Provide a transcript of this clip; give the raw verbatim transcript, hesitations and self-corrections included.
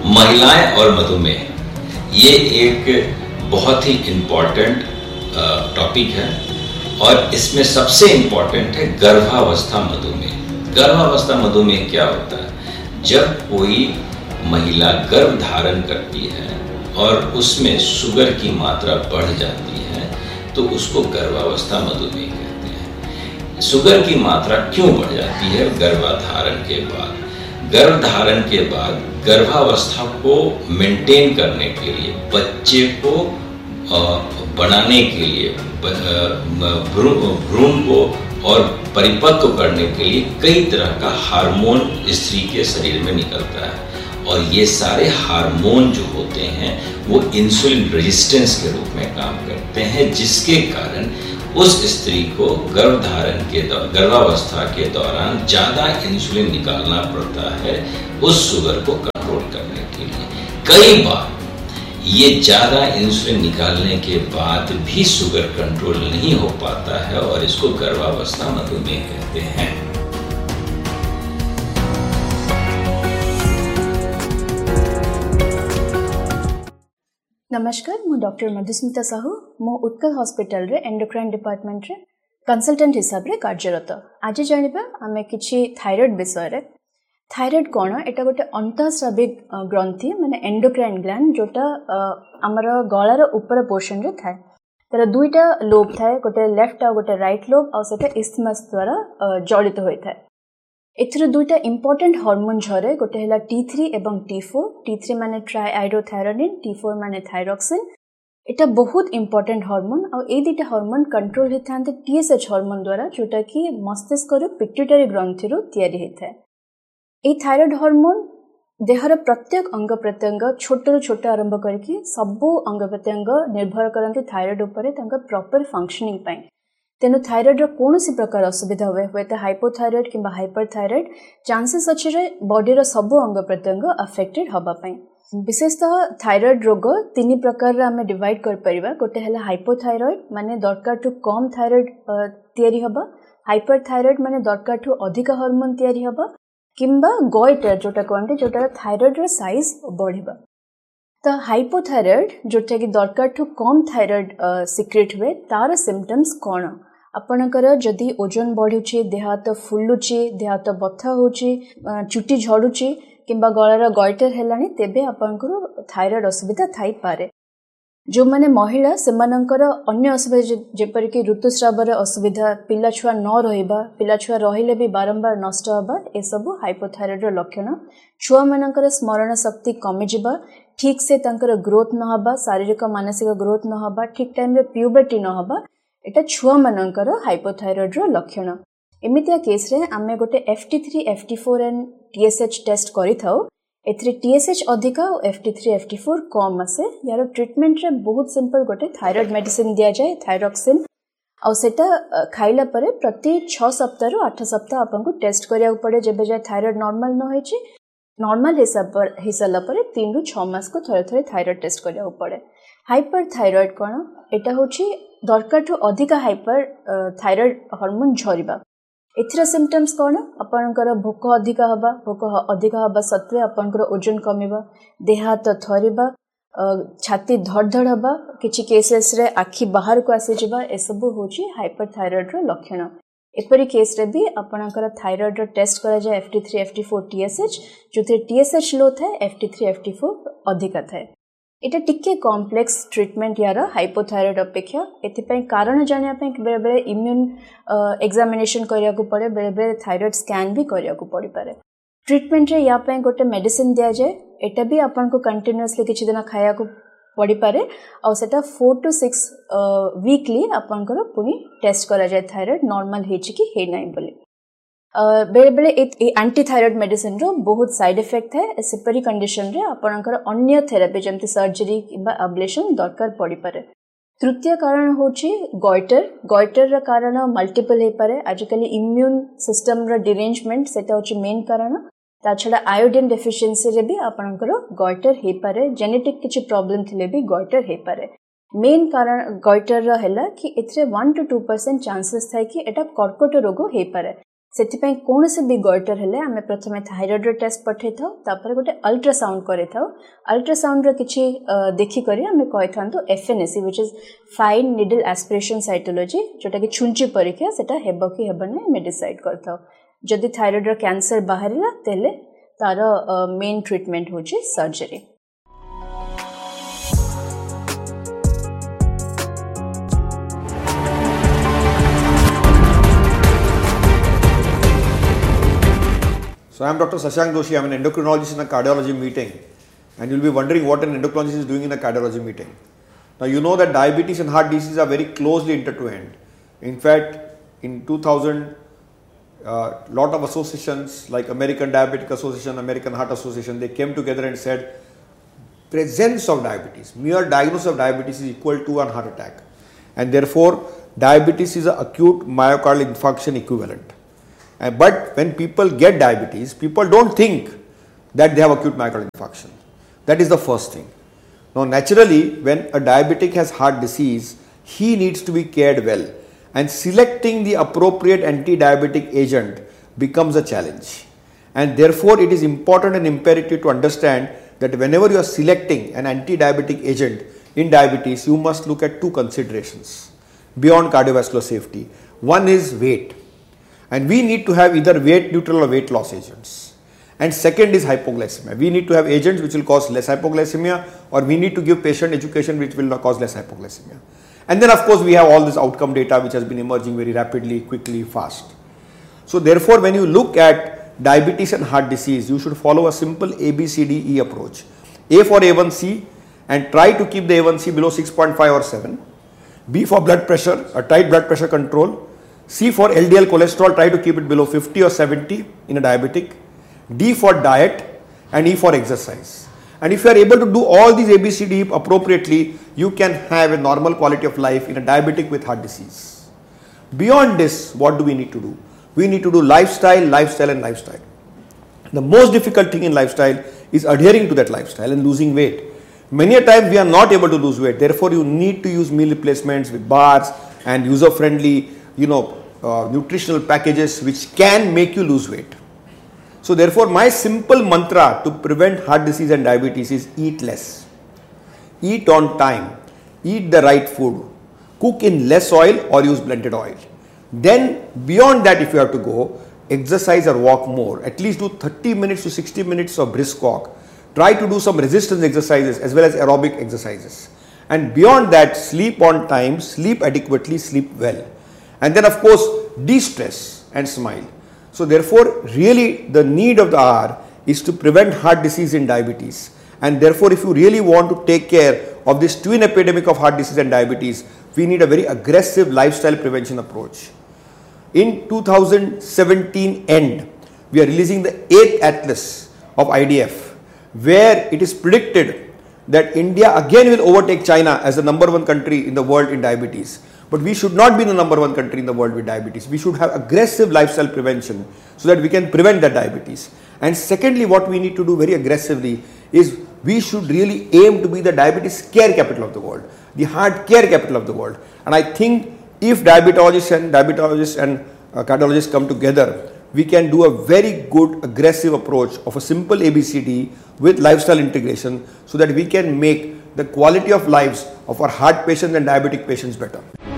महिलाएं और मधुमेह, ये एक बहुत ही इम्पॉर्टेंट टॉपिक है और इसमें सबसे इम्पॉर्टेंट है गर्भावस्था मधुमेह। गर्भावस्था मधुमेह क्या होता है? जब कोई महिला गर्भ धारण करती है और उसमें शुगर की मात्रा बढ़ जाती है तो उसको गर्भावस्था मधुमेह कहते हैं। शुगर की मात्रा क्यों बढ़ जाती है गर्भाधारण के बाद? गर्भधारण के बाद गर्भावस्था को मेंटेन करने के लिए, बच्चे को बनाने के लिए, भ्रूण को और परिपक्व करने के लिए कई तरह का हार्मोन स्त्री के शरीर में निकलता है और ये सारे हार्मोन जो होते हैं वो इंसुलिन रेजिस्टेंस के रूप में काम करते हैं, जिसके कारण उस स्त्री को गर्भधारण के गर्भावस्था के दौरान ज़्यादा इंसुलिन निकालना पड़ता है उस शुगर को कंट्रोल करने के लिए। कई बार ये ज़्यादा इंसुलिन निकालने के बाद भी शुगर कंट्रोल नहीं हो पाता है और इसको गर्भावस्था मधुमेह कहते हैं। नमस्कार, मु डॉक्टर मधुस्मिता साहू मो उत्कल हॉस्पिटल रे एंडोक्राइन डिपार्टमेंट रे कंसल्टेंट हिसाब रे कार्यरत। आज जानिबा आमे किछि थायराइड विषय रे। थायराइड कोन? एटा गोटे अंतःस्रावी ग्रंथि माने एंडोक्राइन ग्लैंड जोटा हमर गळार ऊपर पोर्शन रे थाए। तार दुईटा लोब थाए, गोटे लेफ्ट आ गोटे राइट लोब आ सेटा इस्थमस द्वारा जड़ित होय थाए। एथिर दुईटा इंपोर्टेंट हार्मोन झरे, गोटे हैला टी थ्री एवं टी फोर। टी थ्री माने ट्राइआयोडोथायरोनिन, टी फोर माने थायरॉक्सिन। एटा बहुत इंपोर्टेंट हार्मोन आ ए दुईटा हार्मोन कंट्रोल हेथांते टीएसएच हार्मोन द्वारा, जोटा कि मस्तिष्क रो पिट्यूटरी ग्रंथि रो तयारी हेथाय। ए थायराइड हार्मोन देहर प्रत्येक अंग प्रत्यंग छोट रो छोट आरंभ करके सबो अंग प्रत्यंग निर्भर करंती थायराइड उपरे तांका प्रॉपर फंक्शनिंग पई। तेनु थायराइड रो कोनोसी प्रकार असुविधा हुए हुए तो हाइपोथायराइड किंबा हाइपरथायराइड चांसेस अछि रे बॉडी रो सबो अंग प्रत्यंग अफेक्टेड हबा पई। विशेषतः थायराइड रोग तीन प्रकार रे हमें डिवाइड कर परिबा। गोटे हैला हाइपोथायराइड माने दरकार टू कम थायराइड तयारी हबा, हाइपरथायराइड माने दरकार टू अधिक हार्मोन तयारी हबा, किंबा गॉइटर जोटा कहते जोटा थायराइड रो साइज बढ़िबा। तो हाइपोथायराइड जोटा कि दरकार टू कम थायराइड सिक्रेट हुए, तार सिम्पटम्स कौन? आपणकर जदि ओजन बढ़ुची, देह हाथ फुलुची, देह हाथ बथा होची, चुटी झड़ुची किंबा गଳାର गॉइटर हेलानी, तेबे आपणकर थायराइड असुविधा थाई पारे। जो माने महिला सेमानंकर अन्य असुविधा जेपर कि ऋतुस्रावर असुविधा, पिला छुआ न रहिबा, पिला छुआ रहिले भी बारंबार नष्ट हबा, ए सब हाइपोथायराइड रो लक्षण। छुआ मानकर स्मरण शक्ति कमी जिबा, ठीक से तांकर ग्रोथ न हबा, शारीरिक मानसिक ग्रोथ न हबा, ठीक टाइम रे प्यूबर्टी न हबा, एटा छुआ मानकर हाइपोथायराइड रो लक्षण। एमितिया केस रे आमे गोटे F T three, F T four and T S H test करि थाउ। एथरे टी एस एच अधिका और F T three, F T four कम आसे। यार ट्रीटमेंट रे बहुत सिंपल, गोटे थायराइड मेडिसिन दिया जाए, थायरॉक्सिन, और सेटा खाइला परे प्रति छह सप्ताह रु आठ सप्ताह आपनको टेस्ट करिया पड़े। जेबे जाय थायराइड नॉर्मल न होइची, नॉर्मल हिसाब पर हिसाला परे तीन रु छह मास को थरे थरे थायराइड टेस्ट करिया पड़े। हाइपरथायराइड कोन? एटा होची दरकार टू अधिक हाइपर थायराइड हार्मोन झरिबा। एथिरा सिम्पटम्स कोन? आपनकर भोक अधिक हबा, भोक अधिक हबा सत्वे आपनकर ओजन कमिबा, देह हाथ थरिबा, छाती धड़धड़ हबा, किछि केसेस रे आखि बाहर को आसी जिबा, ए सब होची हाइपरथायराइड रो लक्षण। एपरी केस रे भी आपनकर थायराइड रो टेस्ट करा जाय F T three, F T four, T S H. जोथे T S H लो थाए, F T three, F T four अधिक थाए। एटा टिके कॉम्प्लेक्स ट्रीटमेंट यार हाइपोथायराइड अपेक्षा। एथिपई कारण जानिया पई बेले बेले इम्यून एग्जामिनेशन करिया को पड़े, बेले बेले थायराइड स्कैन भी करिया को पड़ी पारे। ट्रीटमेंट रे या पई गोटे मेडिसिन दिया जाए, एटा भी आपन को कंटीन्यूअसली किछि दिन खाया को पड़ी पारे और सेटा फोर टू सिक्स वीकली आपन को पुनी टेस्ट करा जाए थायराइड नॉर्मल हेछि कि हे नै बोली। बेले बेले एंटी थायराइड मेडिसिन रो बहुत साइड इफेक्ट है। सेपरी कंडीशन रे आपनकर अन्य थेरेपी जमती सर्जरी किबा अब्लेशन दरकार पड़ी पारे। तृतीय कारण होची गॉइटर। गॉइटर रा कारण मल्टीपल हे पारे। आजकल इम्यून सिस्टम रा डिरेंजमेंट सेटा होची मेन कारण। ता छडा आयोडीन डेफिशिएंसी रे भी आपनकर गॉइटर हे पारे। जेनेटिक किछि प्रॉब्लम थिले भी गॉइटर हे पारे। मेन कारण गॉइटर रा हैला कि एथरे one two two percent chances थाय कि एटा कर्कट रोग हे पारे। से कौन से भी गॉइटर हेले आमे प्रथमे थायराइड टेस्ट पठे था तापर गोटे अल्ट्रासाउंड करे था अल्ट्रासाउंड रो किछि देखि करी आमे कहि थांतो FNAC which is fine needle aspiration cytology जोटा कि छुंची परीक्षा सेटा हेबो कि हेबने मे डिसाइड करथाओ जदि थायराइड रो कैंसर बाहरिला तेले तार मेन ट्रीटमेंट होची surgery. So I am Doctor Shashank Doshi. I am an endocrinologist in a cardiology meeting, and you will be wondering what an endocrinologist is doing in a cardiology meeting. Now you know that diabetes and heart disease are very closely intertwined. In fact, in two thousand, a uh, lot of associations like American Diabetic Association, American Heart Association, they came together and said presence of diabetes, mere diagnosis of diabetes is equal to a heart attack, and therefore diabetes is an acute myocardial infarction equivalent. Uh, but when people get diabetes, people don't think that they have acute myocardial infarction. That is the first thing. Now naturally, when a diabetic has heart disease, he needs to be cared well, and selecting the appropriate anti-diabetic agent becomes a challenge. And therefore it is important and imperative to understand that whenever you are selecting an anti-diabetic agent in diabetes, you must look at two considerations beyond cardiovascular safety. One is weight. And we need to have either weight neutral or weight loss agents. And second is hypoglycemia. We need to have agents which will cause less hypoglycemia, or we need to give patient education which will not cause less hypoglycemia. And then of course we have all this outcome data which has been emerging very rapidly, quickly, fast. So therefore when you look at diabetes and heart disease, you should follow a simple A B C D E approach. A for A one C, and try to keep the A one C below six point five or seven. B for blood pressure, a tight blood pressure control. C for L D L cholesterol, try to keep it below fifty or seventy in a diabetic. D for diet, and E for exercise. And if you are able to do all these A B C D appropriately, you can have a normal quality of life in a diabetic with heart disease. Beyond this, what do we need to do? We need to do lifestyle, lifestyle and lifestyle. The most difficult thing in lifestyle is adhering to that lifestyle and losing weight. Many a times we are not able to lose weight. Therefore, you need to use meal replacements with bars and user-friendly, you know, uh, nutritional packages which can make you lose weight. So therefore, my simple mantra to prevent heart disease and diabetes is eat less, eat on time, eat the right food, cook in less oil or use blended oil. Then beyond that, if you have to go, exercise or walk more, at least do thirty minutes to sixty minutes of brisk walk. Try to do some resistance exercises as well as aerobic exercises. And beyond that, sleep on time, sleep adequately, sleep well. And then of course, de-stress and smile. So therefore, really the need of the hour is to prevent heart disease and diabetes. And therefore, if you really want to take care of this twin epidemic of heart disease and diabetes, we need a very aggressive lifestyle prevention approach. In two thousand seventeen end, we are releasing the eighth atlas of I D F, where it is predicted that India again will overtake China as the number one country in the world in diabetes. But we should not be the number one country in the world with diabetes. We should have aggressive lifestyle prevention so that we can prevent that diabetes. And secondly, what we need to do very aggressively is we should really aim to be the diabetes care capital of the world, the heart care capital of the world. And I think if diabetologists and diabetologists and uh, cardiologists come together, we can do a very good aggressive approach of a simple A B C D with lifestyle integration so that we can make the quality of lives of our heart patients and diabetic patients better.